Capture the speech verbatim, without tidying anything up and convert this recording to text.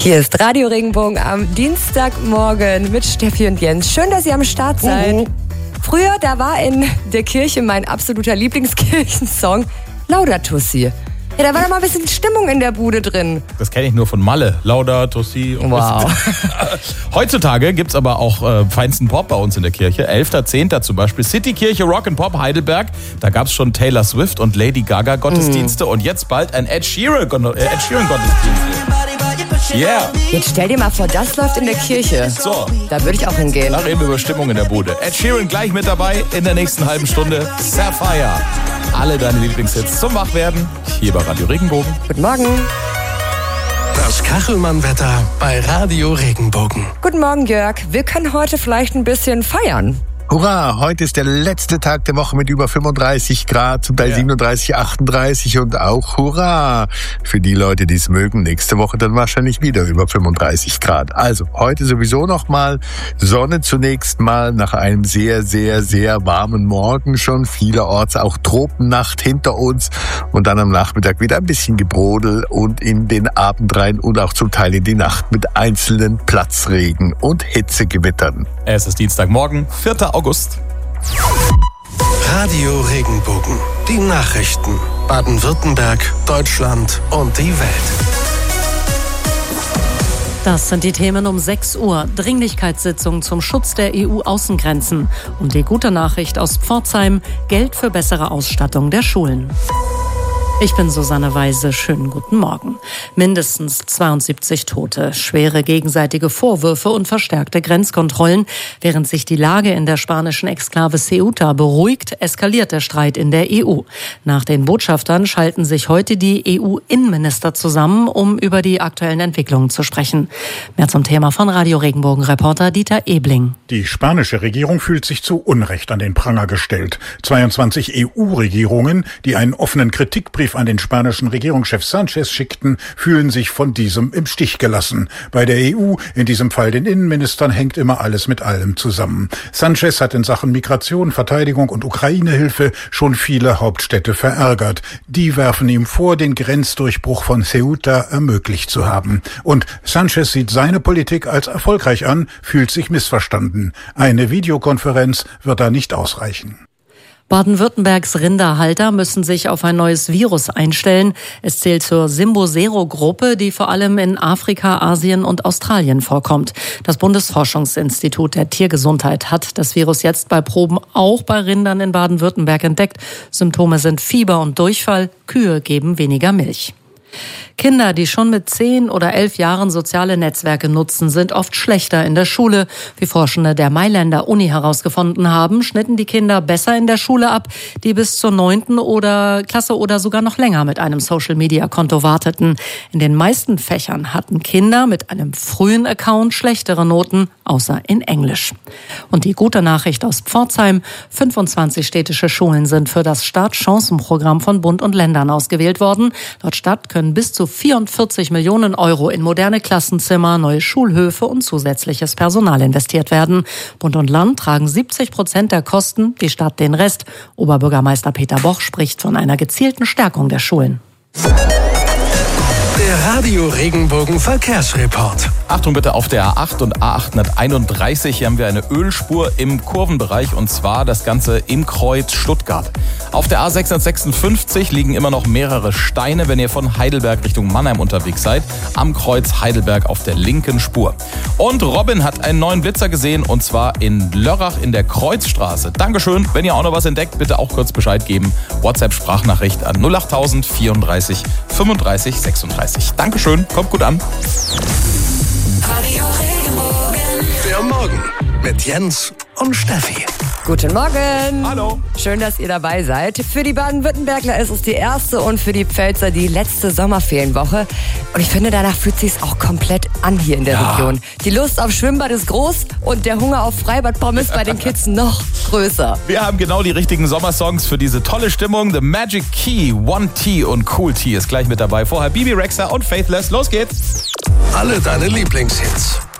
Hier ist Radio Regenbogen am Dienstagmorgen mit Steffi und Jens. Schön, dass ihr am Start seid. Mhm. Früher, da war in der Kirche mein absoluter Lieblingskirchensong Laudato Si. Ja, da war doch mal ein bisschen Stimmung in der Bude drin. Das kenne ich nur von Malle. Laudato Si. Wow. Heutzutage gibt es aber auch äh, feinsten Pop bei uns in der Kirche. elfter zehnter zum Beispiel. Citykirche Rock'n'Pop Heidelberg. Da gab es schon Taylor Swift und Lady Gaga Gottesdienste. Mm. Und jetzt bald ein Ed Sheeran, äh, Ed Sheeran Gottesdienst. Yeah. Jetzt stell dir mal vor, das läuft in der Kirche. So. Da würde ich auch hingehen. Da reden wir über Stimmung in der Bude. Ed Sheeran gleich mit dabei in der nächsten halben Stunde. Sapphire. Alle deine Lieblingshits zum Wachwerden. Hier bei Radio Regenbogen. Guten Morgen. Das Kachelmann-Wetter bei Radio Regenbogen. Guten Morgen, Jörg. Wir können heute vielleicht ein bisschen feiern. Hurra, heute ist der letzte Tag der Woche mit über fünfunddreißig Grad, zum Teil ja. siebenunddreißig, achtunddreißig und auch Hurra für die Leute, die es mögen. Nächste Woche dann wahrscheinlich wieder über fünfunddreißig Grad. Also heute sowieso nochmal Sonne zunächst mal nach einem sehr, sehr, sehr warmen Morgen schon. Vielerorts auch Tropennacht hinter uns und dann am Nachmittag wieder ein bisschen Gebrodel und in den Abend rein und auch zum Teil in die Nacht mit einzelnen Platzregen und Hitzegewittern. Es ist Dienstagmorgen, vierter August. Radio Regenbogen. Die Nachrichten. Baden-Württemberg, Deutschland und die Welt. Das sind die Themen um sechs Uhr. Dringlichkeitssitzung zum Schutz der E U-Außengrenzen. Und die gute Nachricht aus Pforzheim. Geld für bessere Ausstattung der Schulen. Ich bin Susanne Weise. Schönen guten Morgen. Mindestens zweiundsiebzig Tote, schwere gegenseitige Vorwürfe und verstärkte Grenzkontrollen. Während sich die Lage in der spanischen Exklave Ceuta beruhigt, eskaliert der Streit in der E U. Nach den Botschaftern schalten sich heute die E U-Innenminister zusammen, um über die aktuellen Entwicklungen zu sprechen. Mehr zum Thema von Radio Regenbogen-Reporter Dieter Ebling. Die spanische Regierung fühlt sich zu Unrecht an den Pranger gestellt. zweiundzwanzig E U-Regierungen, die einen offenen Kritikbrief an den spanischen Regierungschef Sanchez schickten, fühlen sich von diesem im Stich gelassen. Bei der E U, in diesem Fall den Innenministern, hängt immer alles mit allem zusammen. Sanchez hat in Sachen Migration, Verteidigung und Ukraine-Hilfe schon viele Hauptstädte verärgert. Die werfen ihm vor, den Grenzdurchbruch von Ceuta ermöglicht zu haben. Und Sanchez sieht seine Politik als erfolgreich an, fühlt sich missverstanden. Eine Videokonferenz wird da nicht ausreichen. Baden-Württembergs Rinderhalter müssen sich auf ein neues Virus einstellen. Es zählt zur Simbosero-Gruppe, die vor allem in Afrika, Asien und Australien vorkommt. Das Bundesforschungsinstitut der Tiergesundheit hat das Virus jetzt bei Proben auch bei Rindern in Baden-Württemberg entdeckt. Symptome sind Fieber und Durchfall. Kühe geben weniger Milch. Kinder, die schon mit zehn oder elf Jahren soziale Netzwerke nutzen, sind oft schlechter in der Schule. Wie Forschende der Mailänder Uni herausgefunden haben, schnitten die Kinder besser in der Schule ab, die bis zur neunten oder Klasse oder sogar noch länger mit einem Social-Media-Konto warteten. In den meisten Fächern hatten Kinder mit einem frühen Account schlechtere Noten, außer in Englisch. Und die gute Nachricht aus Pforzheim: fünfundzwanzig städtische Schulen sind für das Startchancenprogramm von Bund und Ländern ausgewählt worden. Laut Stadt können bis zu vierundvierzig Millionen Euro in moderne Klassenzimmer, neue Schulhöfe und zusätzliches Personal investiert werden. Bund und Land tragen siebzig Prozent der Kosten, die Stadt den Rest. Oberbürgermeister Peter Boch spricht von einer gezielten Stärkung der Schulen. Der Radio Regenbogen Verkehrsreport. Achtung bitte, auf der A acht und A achthunderteinunddreißig hier haben wir eine Ölspur im Kurvenbereich, und zwar das Ganze im Kreuz Stuttgart. Auf der A sechshundertsechsundfünfzig liegen immer noch mehrere Steine, wenn ihr von Heidelberg Richtung Mannheim unterwegs seid. Am Kreuz Heidelberg auf der linken Spur. Und Robin hat einen neuen Blitzer gesehen, und zwar in Lörrach in der Kreuzstraße. Dankeschön. Wenn ihr auch noch was entdeckt, bitte auch kurz Bescheid geben. WhatsApp-Sprachnachricht an null achttausend vierunddreißig fünfunddreißig sechsunddreißig. Dankeschön. Kommt gut an. Radio Regenbogen. Der Morgen mit Jens und Steffi. Guten Morgen. Hallo. Schön, dass ihr dabei seid. Für die Baden-Württembergler ist es die erste und für die Pfälzer die letzte Sommerferienwoche. Und ich finde, danach fühlt es sich auch komplett an hier in der ja. Region. Die Lust auf Schwimmbad ist groß und der Hunger auf Freibad-Pommes bei den Kids noch größer. Wir haben genau die richtigen Sommersongs für diese tolle Stimmung. The Magic Key, One T und Cool T ist gleich mit dabei. Vorher Bibi Rexha und Faithless. Los geht's. Alle deine Lieblingshits.